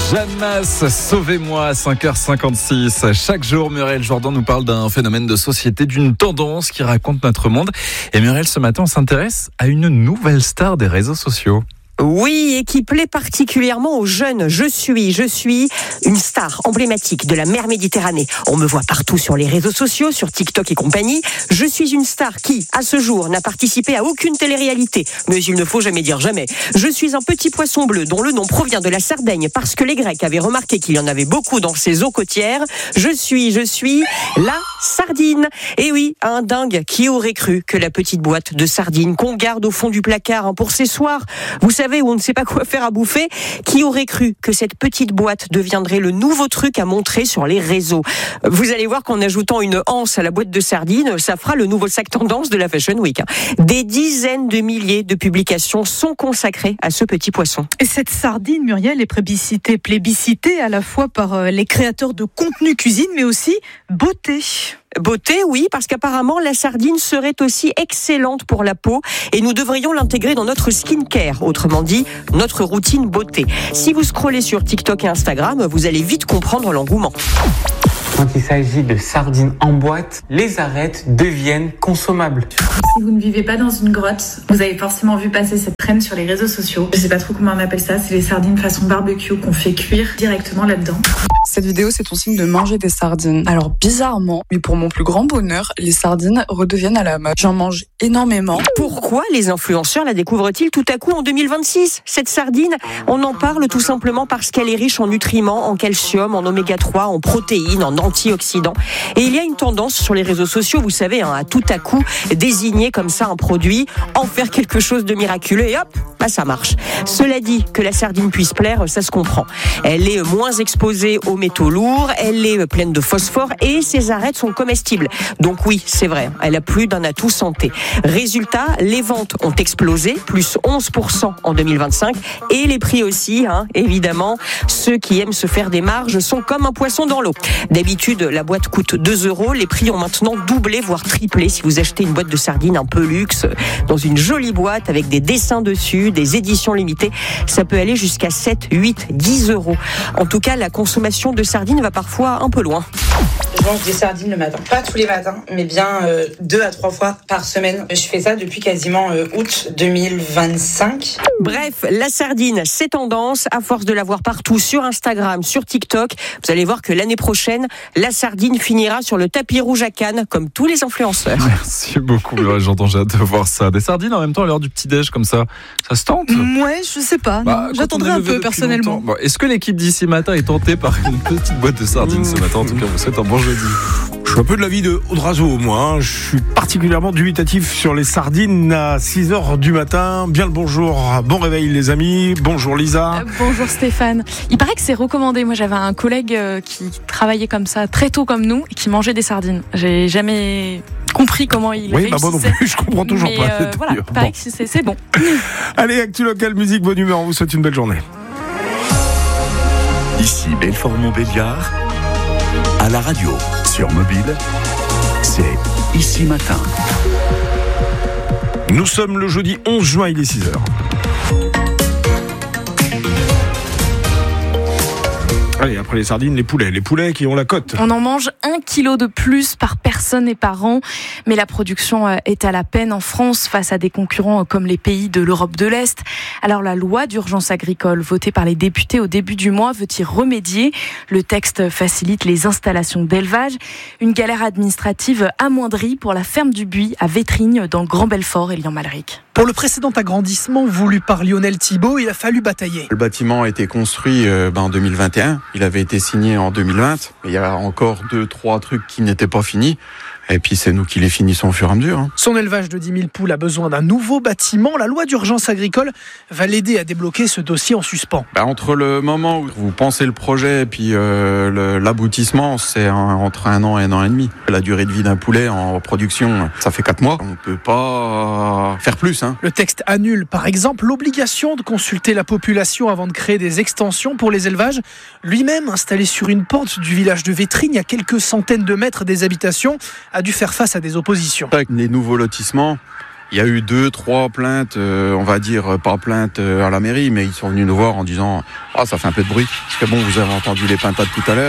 Jeanne sauvez-moi à 5h56. Chaque jour, Muriel Jourdan nous parle d'un phénomène de société, d'une tendance qui raconte notre monde. Et Muriel, ce matin, on s'intéresse à une nouvelle star des réseaux sociaux. Oui, et qui plaît particulièrement aux jeunes. Je suis une star emblématique de la mer Méditerranée. On me voit partout sur les réseaux sociaux, sur TikTok et compagnie. Je suis une star qui, à ce jour, n'a participé à aucune télé-réalité. Mais il ne faut jamais dire jamais. Je suis un petit poisson bleu dont le nom provient de la Sardaigne parce que les Grecs avaient remarqué qu'il y en avait beaucoup dans ces eaux côtières. Je suis la sardine. Et oui, un dingue qui aurait cru que la petite boîte de sardines qu'on garde au fond du placard pour ces soirs, vous savez, où on ne sait pas quoi faire à bouffer, qui aurait cru que cette petite boîte deviendrait le nouveau truc à montrer sur les réseaux. Vous allez voir qu'en ajoutant une anse à la boîte de sardines, ça fera le nouveau sac tendance de la Fashion Week. Des dizaines de milliers de publications sont consacrées à ce petit poisson. Et cette sardine, Muriel, est plébiscitée à la fois par les créateurs de contenu cuisine, mais aussi beauté. Beauté, oui, parce qu'apparemment la sardine serait aussi excellente pour la peau et nous devrions l'intégrer dans notre skincare, autrement dit notre routine beauté. Si vous scrollez sur TikTok et Instagram, vous allez vite comprendre l'engouement. Quand il s'agit de sardines en boîte, les arêtes deviennent consommables. Si vous ne vivez pas dans une grotte, vous avez forcément vu passer cette trend sur les réseaux sociaux. Je sais pas trop comment on appelle ça, c'est les sardines façon barbecue qu'on fait cuire directement là-dedans. Cette vidéo, c'est ton signe de manger des sardines. Alors bizarrement, mais pour mon plus grand bonheur, les sardines redeviennent à la mode. J'en mange énormément. Pourquoi les influenceurs la découvrent-ils tout à coup en 2026 ? Cette sardine, on en parle tout simplement parce qu'elle est riche en nutriments, en calcium, en oméga 3, en protéines, en antioxydants. Et il y a une tendance sur les réseaux sociaux, vous savez, à tout à coup désigner comme ça un produit, en faire quelque chose de miraculeux et hop, ça marche. Cela dit, que la sardine puisse plaire, ça se comprend. Elle est moins exposée aux métaux lourds, elle est pleine de phosphore et ses arêtes sont comestibles. Donc oui, c'est vrai, elle a plus d'un atout santé. Résultat, les ventes ont explosé, plus 11% en 2025 et les prix aussi, évidemment. Ceux qui aiment se faire des marges sont comme un poisson dans l'eau. D'habitude, la boîte coûte 2 €, les prix ont maintenant doublé, voire triplé. Si vous achetez une boîte de sardines un peu luxe, dans une jolie boîte avec des dessins dessus, des éditions limitées, ça peut aller jusqu'à 7, 8, 10 €. En tout cas, la consommation de sardines va parfois un peu loin. Je mange des sardines le matin. Pas tous les matins, mais bien 2 à 3 fois par semaine. Je fais ça depuis quasiment août 2025. Bref, la sardine, c'est tendance. À force de la voir partout sur Instagram, sur TikTok, vous allez voir que l'année prochaine, la sardine finira sur le tapis rouge à Cannes, comme tous les influenceurs. Merci beaucoup, j'entends, j'ai hâte de voir ça. Des sardines en même temps à l'heure du petit-déj comme ça se tente ? Ouais, je sais pas. J'attendrai un peu personnellement. Bon, est-ce que l'équipe d'ici matin est tentée par une petite boîte de sardines ce matin ? En tout cas, vous souhaite un bon jeudi. Je suis un peu de l'avis de Audrazo, moi. Je suis particulièrement dubitatif sur les sardines à 6h du matin. Bien le bonjour, bon réveil les amis. Bonjour Lisa. Bonjour Stéphane. Il paraît que c'est recommandé. Moi j'avais un collègue qui travaillait comme ça, très tôt comme nous, et qui mangeait des sardines. J'ai jamais compris comment il réussissait. Moi non plus, je comprends toujours pas. Voilà, il paraît que c'est bon. Allez, Actu Local, musique, bonne humeur, on vous souhaite une belle journée. Ici Belfort-Montbéliard, à la radio, sur mobile, c'est Ici Matin. Nous sommes le jeudi 11 juin, il est 6h. Allez, après les sardines, les poulets qui ont la cote. On en mange 1 kilo de plus par personne et par an, mais la production est à la peine en France face à des concurrents comme les pays de l'Europe de l'Est. Alors la loi d'urgence agricole votée par les députés au début du mois veut y remédier. Le texte facilite les installations d'élevage. Une galère administrative amoindrie pour la ferme du Buis à Vétrigne dans le Grand Belfort et Lyon-Malric. Pour le précédent agrandissement voulu par Lionel Thibault, il a fallu batailler. Le bâtiment a été construit en 2021. Il avait été signé en 2020. Il y a encore 2-3 trucs qui n'étaient pas finis. Et puis c'est nous qui les finissons au fur et à mesure. Son élevage de 10 000 poules a besoin d'un nouveau bâtiment. La loi d'urgence agricole va l'aider à débloquer ce dossier en suspens. Entre le moment où vous pensez le projet et puis l'aboutissement, c'est entre 1 an et 1 an et demi. La durée de vie d'un poulet en production, ça fait 4 mois. On ne peut pas faire plus. Le texte annule par exemple l'obligation de consulter la population avant de créer des extensions pour les élevages. Lui-même, installé sur une pente du village de Vétrigne, à quelques centaines de mètres des habitations, a dû faire face à des oppositions. Avec les nouveaux lotissements, Il y a eu 2-3 plaintes, on va dire pas plaintes à la mairie, mais ils sont venus nous voir en disant « Ah, ça fait un peu de bruit ». Parce que bon, vous avez entendu les pintades tout à l'heure.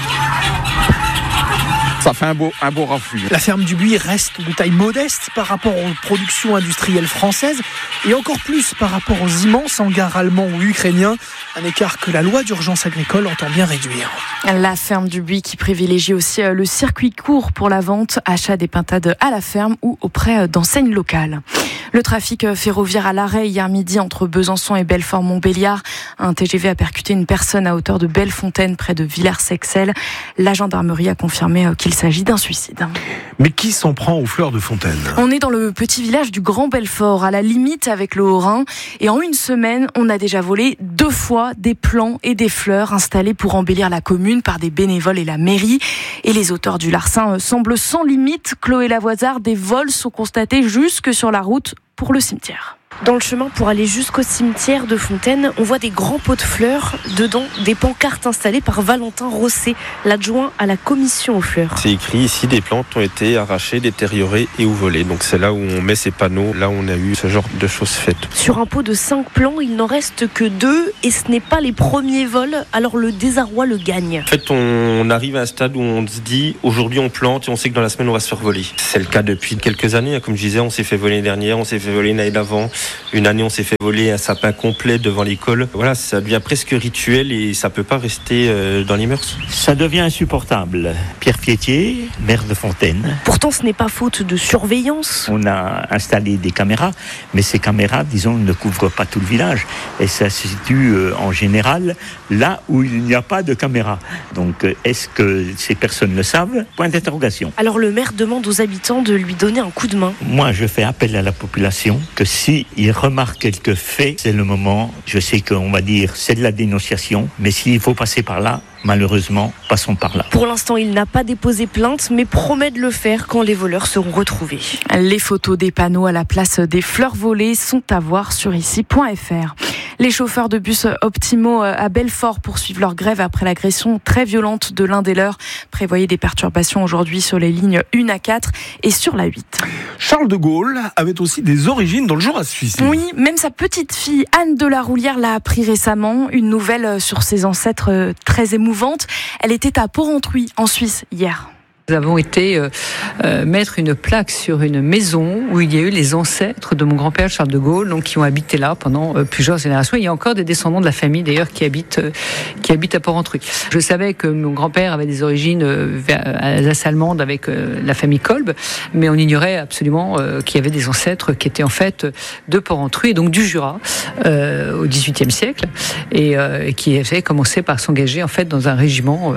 Ça fait un beau raffut. La ferme du Buis reste de taille modeste par rapport aux productions industrielles françaises et encore plus par rapport aux immenses hangars allemands ou ukrainiens, un écart que la loi d'urgence agricole entend bien réduire. La ferme du Buis qui privilégie aussi le circuit court pour la vente, achat des pintades à la ferme ou auprès d'enseignes locales. Le trafic ferroviaire à l'arrêt hier midi entre Besançon et Belfort-Montbéliard. Un TGV a percuté une personne à hauteur de Bellefontaine près de Villers-Sexel. La gendarmerie a confirmé qu'il s'agit d'un suicide. Mais qui s'en prend aux fleurs de fontaine ? On est dans le petit village du Grand Belfort, à la limite avec le Haut-Rhin. Et en une semaine, on a déjà volé 2 fois des plants et des fleurs installés pour embellir la commune par des bénévoles et la mairie. Et les auteurs du larcin semblent sans limite. Chloé Lavoisard, des vols sont constatés jusque sur la route pour le cimetière. Dans le chemin pour aller jusqu'au cimetière de Fontaine, on voit des grands pots de fleurs. Dedans, des pancartes installées par Valentin Rosset, l'adjoint à la commission aux fleurs. C'est écrit ici, des plantes ont été arrachées, détériorées et ou volées. Donc c'est là où on met ces panneaux, là où on a eu ce genre de choses faites. Sur un pot de 5 plants, il n'en reste que 2 et ce n'est pas les premiers vols, alors le désarroi le gagne. En fait, on arrive à un stade où on se dit, aujourd'hui on plante et on sait que dans la semaine on va se faire voler. C'est le cas depuis quelques années. Comme je disais, on s'est fait voler l'année dernière, on s'est fait voler l'année d'avant. Une année, on s'est fait voler un sapin complet devant l'école. Voilà, ça devient presque rituel et ça peut pas rester dans les mœurs. Ça devient insupportable. Pierre Piétier, maire de Fontaine. Pourtant, ce n'est pas faute de surveillance. On a installé des caméras, mais ces caméras, disons, ne couvrent pas tout le village. Et ça se situe en général là où il n'y a pas de caméra. Donc, est-ce que ces personnes le savent ? Point d'interrogation. Alors, le maire demande aux habitants de lui donner un coup de main. Moi, je fais appel à la population que si il remarque quelques faits, c'est le moment. Je sais qu'on va dire c'est de la dénonciation, mais s'il faut passer par là, malheureusement, passons par là. Pour l'instant, il n'a pas déposé plainte, mais promet de le faire quand les voleurs seront retrouvés. Les photos des panneaux à la place des fleurs volées sont à voir sur ici.fr. Les chauffeurs de bus Optimo à Belfort poursuivent leur grève après l'agression très violente de l'un des leurs. Prévoyez des perturbations aujourd'hui sur les lignes 1 à 4 et sur la 8. Charles de Gaulle avait aussi des origines dans le Jura suisse. Oui, même sa petite fille Anne de la Roulière l'a appris récemment. Une nouvelle sur ses ancêtres très émouvante. Elle était à Porrentruy en Suisse hier. Nous avons été mettre une plaque sur une maison où il y a eu les ancêtres de mon grand-père Charles de Gaulle, donc qui ont habité là pendant plusieurs générations. Il y a encore des descendants de la famille d'ailleurs qui habitent à Porrentruy. Je savais que mon grand-père avait des origines alsace-allemandes avec la famille Kolb, mais on ignorait absolument qu'il y avait des ancêtres qui étaient en fait de Porrentruy, et donc du Jura au XVIIIe siècle, et qui avaient commencé par s'engager en fait dans un régiment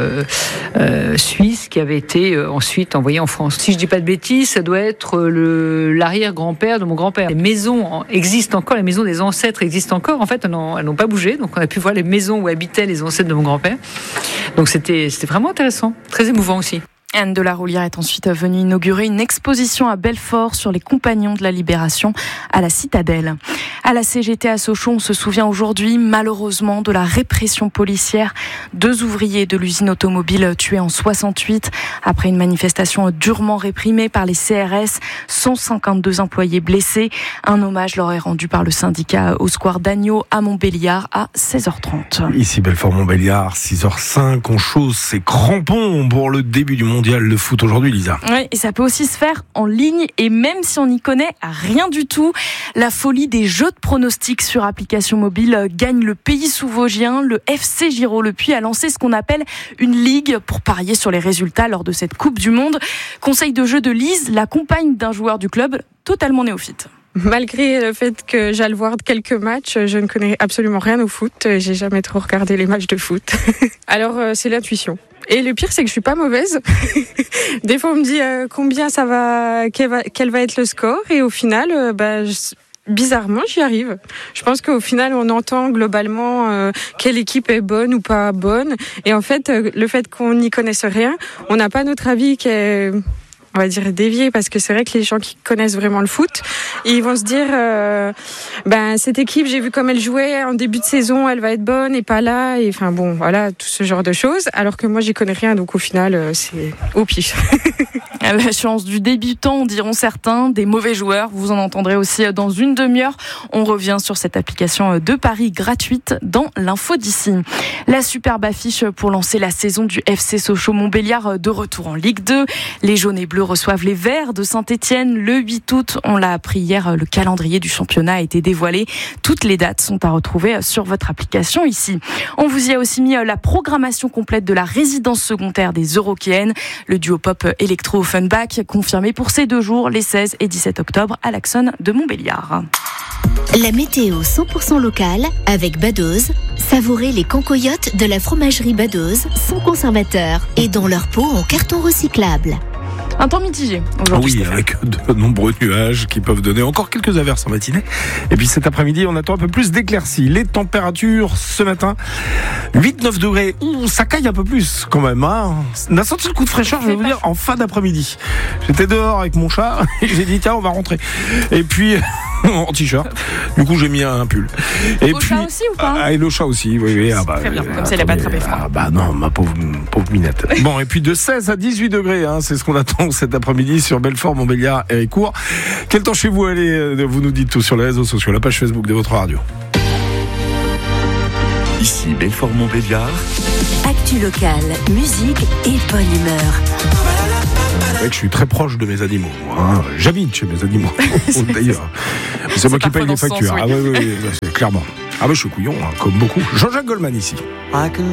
suisse qui avait été ensuite envoyé en France. Si je dis pas de bêtises, ça doit être l'arrière-grand-père de mon grand-père. Les maisons existent encore, les maisons des ancêtres existent encore. En fait, elles n'ont pas bougé, donc on a pu voir les maisons où habitaient les ancêtres de mon grand-père. Donc c'était vraiment intéressant, très émouvant aussi. Anne de la Roulière est ensuite venue inaugurer une exposition à Belfort sur les compagnons de la Libération à la Citadelle. À la CGT à Sochaux, on se souvient aujourd'hui malheureusement de la répression policière. 2 ouvriers de l'usine automobile tués en 68 après une manifestation durement réprimée par les CRS. 152 employés blessés. Un hommage leur est rendu par le syndicat au square d'Agneau à Montbéliard à 16h30. Ici Belfort-Montbéliard, 6h05, on chausse ses crampons pour le début du mondial de foot aujourd'hui, Lisa. Oui, et ça peut aussi se faire en ligne, et même si on n'y connaît rien du tout, la folie des jeux de pronostics sur application mobile gagne le pays sous-vosgien. Le FC Giraud-le-Puy a lancé ce qu'on appelle une ligue pour parier sur les résultats lors de cette Coupe du Monde. Conseil de jeu de Lise, la compagne d'un joueur du club totalement néophyte. Malgré le fait que j'aille voir quelques matchs, je ne connais absolument rien au foot. J'ai jamais trop regardé les matchs de foot. Alors, c'est l'intuition. Et le pire, c'est que je suis pas mauvaise. Des fois, on me dit combien ça va, quel va être le score, et au final, bizarrement, j'y arrive. Je pense qu'au final, on entend globalement quelle équipe est bonne ou pas bonne. Et en fait, le fait qu'on n'y connaisse rien, on n'a pas notre avis qui est on va dire, dévier, parce que c'est vrai que les gens qui connaissent vraiment le foot, ils vont se dire, cette équipe, j'ai vu comme elle jouait en début de saison, elle va être bonne et pas là, et enfin bon, voilà, tout ce genre de choses, alors que moi, j'y connais rien, donc au final, c'est au pif. La chance du débutant, diront certains, des mauvais joueurs. Vous en entendrez aussi dans une demi-heure. On revient sur cette application de paris gratuite dans l'info d'ici. La superbe affiche pour lancer la saison du FC Sochaux-Montbéliard de retour en Ligue 2. Les jaunes et bleus reçoivent les verts de Saint-Etienne le 8 août. On l'a appris hier, le calendrier du championnat a été dévoilé. Toutes les dates sont à retrouver sur votre application ici. On vous y a aussi mis la programmation complète de la résidence secondaire des Eurokéennes. Le duo pop électro Funback confirmé pour ces 2 jours, les 16 et 17 octobre à l'Axone de Montbéliard. La météo 100% locale avec Badoz. Savourez les cancoyotes de la fromagerie Badoz, sans conservateur et dans leur pot en carton recyclable. Un temps mitigé aujourd'hui. Oui, avec de nombreux nuages qui peuvent donner encore quelques averses en matinée. Et puis cet après-midi, on attend un peu plus d'éclaircies. Les températures ce matin, 8-9 degrés. Ça caille un peu plus quand même. On a senti le coup de fraîcheur, je vais vous dire, en fin d'après-midi. J'étais dehors avec mon chat et j'ai dit tiens, on va rentrer. Et puis en t-shirt. Du coup, j'ai mis un pull. Et puis chat aussi ou pas et le chat aussi, oui. Très bien, comme ça, il n'a pas attrapé froid. Non, ma pauvre minette. Bon, et puis de 16 à 18 degrés, c'est ce qu'on attend cet après-midi sur Belfort, Montbéliard et Héricourt. Quel temps chez vous? Allez, vous nous dites tout sur les réseaux sociaux, la page Facebook de votre radio. Ici Belfort, Montbéliard. Actu locale, musique et bonne humeur. C'est vrai que je suis très proche de mes animaux. J'habite chez mes animaux. D'ailleurs, c'est moi qui paye les factures. Oui, c'est clairement. Je suis couillon, comme beaucoup. Jean-Jacques Goldman ici.